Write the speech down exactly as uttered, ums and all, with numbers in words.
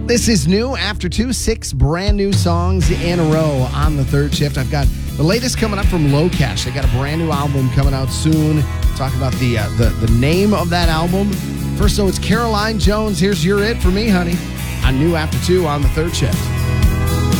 This is new after two, six brand new songs in a row on the third shift. I've got the latest coming up from Low Cash. They got a brand new album coming out soon. Talk about the, uh, the the name of that album. First, though, it's Caroline Jones. Here's Your It for Me, honey, on new after two on the third shift.